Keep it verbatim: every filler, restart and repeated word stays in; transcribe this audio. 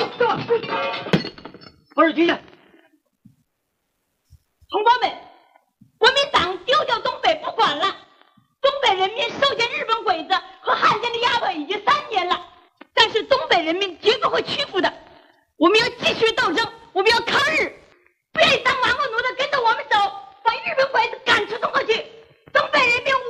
不是局长， 同胞们，国民党丢掉东北不管了，东北人民受尽日本鬼子和汉奸的压迫已经三年了，但是东北人民绝不会屈服的，我们要继续斗争。